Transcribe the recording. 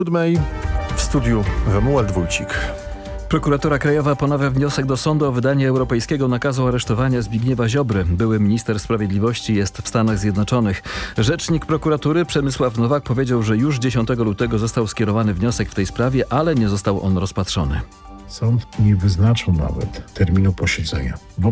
7 w studiu Romuald Wójcik. Prokuratura Krajowa ponawia wniosek do sądu o wydanie europejskiego nakazu aresztowania Zbigniewa Ziobry. Były minister sprawiedliwości jest w Stanach Zjednoczonych. Rzecznik prokuratury Przemysław Nowak powiedział, że już 10 lutego został skierowany wniosek w tej sprawie, ale nie został on rozpatrzony. Sąd nie wyznaczył nawet terminu posiedzenia.